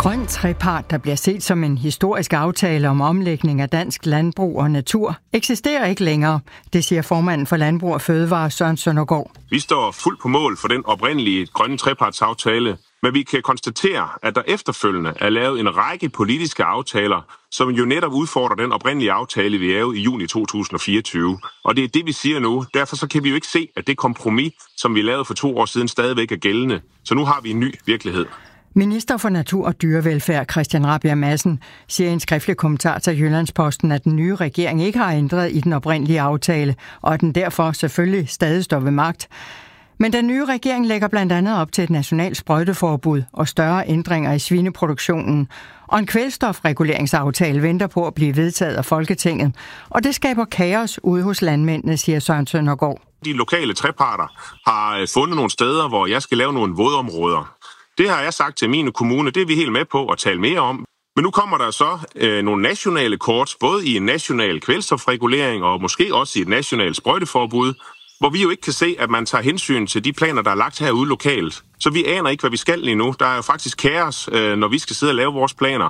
Grøn trepart, der bliver set som en historisk aftale om omlægning af dansk landbrug og natur, eksisterer ikke længere. Det siger formanden for Landbrug og Fødevare, Søren Søndergaard. Vi står fuldt på mål for den oprindelige grønne trepartsaftale, men vi kan konstatere, at der efterfølgende er lavet en række politiske aftaler, som jo netop udfordrer den oprindelige aftale, vi lavede i juni 2024. Og det er det, vi siger nu. Derfor så kan vi jo ikke se, at det kompromis, som vi lavede for 2 år siden, stadigvæk er gældende. Så nu har vi en ny virkelighed. Minister for Natur og Dyrevelfærd Christian Rabjerg Madsen siger i en skriftlig kommentar til Jyllandsposten, at den nye regering ikke har ændret i den oprindelige aftale, og at den derfor selvfølgelig stadig står ved magt. Men den nye regering lægger blandt andet op til et nationalt sprøjteforbud og større ændringer i svineproduktionen. Og en kvælstofreguleringsaftale venter på at blive vedtaget af Folketinget. Og det skaber kaos ude hos landmændene, siger Søren Søndergaard. De lokale treparter har fundet nogle steder, hvor jeg skal lave nogle vådområder. Det har jeg sagt til mine kommuner, det er vi helt med på at tale mere om. Men nu kommer der så nogle nationale kort, både i en national kvælstofregulering og måske også i et nationalt sprøjteforbud, hvor vi jo ikke kan se, at man tager hensyn til de planer, der er lagt herude lokalt. Så vi aner ikke, hvad vi skal lige nu. Der er jo faktisk kaos, når vi skal sidde og lave vores planer.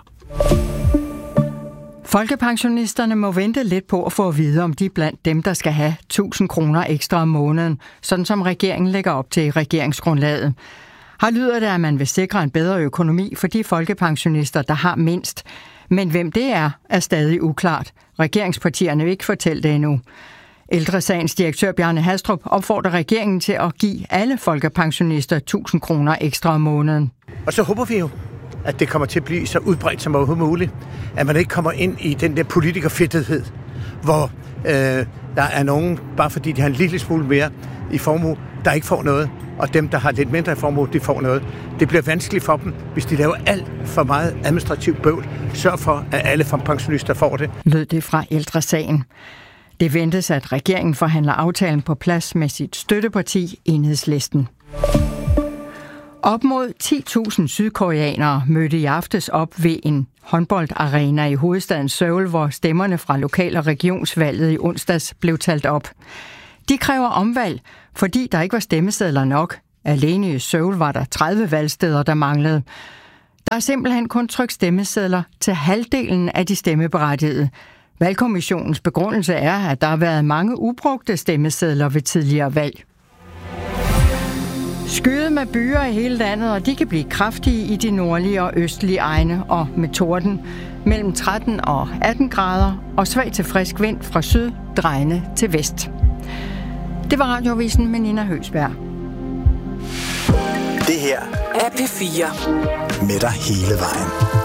Folkepensionisterne må vente lidt på at få at vide, om de er blandt dem, der skal have 1.000 kroner ekstra om måneden, sådan som regeringen lægger op til i regeringsgrundlaget. Her lyder det, at man vil sikre en bedre økonomi for de folkepensionister, der har mindst. Men hvem det er stadig uklart. Regeringspartierne vil ikke fortælle det endnu. Ældresagens direktør Bjarne Hastrup opfordrer regeringen til at give alle folkepensionister 1.000 kroner ekstra om måneden. Og så håber vi jo, at det kommer til at blive så udbredt som overhovedet muligt. At man ikke kommer ind i den der politikerfedtethed, hvor der er nogen, bare fordi de har en lille smule mere i formue, der ikke får noget. Og dem, der har lidt mindre i formue, de får noget. Det bliver vanskeligt for dem, hvis de laver alt for meget administrativt bøvl. Sørg for, at alle pensionister får det. Lød det fra Ældresagen. Det ventes, at regeringen forhandler aftalen på plads med sit støtteparti Enhedslisten. Op mod 10.000 sydkoreanere mødte i aftes op ved en håndboldarena i hovedstaden Seoul, hvor stemmerne fra lokal- og regionsvalget i onsdags blev talt op. De kræver omvalg, fordi der ikke var stemmesedler nok. Alene i Seoul var der 30 valgsteder, der manglede. Der er simpelthen kun trykt stemmesedler til halvdelen af de stemmeberettigede. Valgkommissionens begrundelse er, at der har været mange ubrugte stemmesedler ved tidligere valg. Skyet med byer i hele landet, og de kan blive kraftige i de nordlige og østlige egne, og med torden mellem 13 og 18 grader og svag til frisk vind fra syd, drejende til vest. Det var Radioavisen med Nina Høgsberg. Det her er P4. Med dig hele vejen.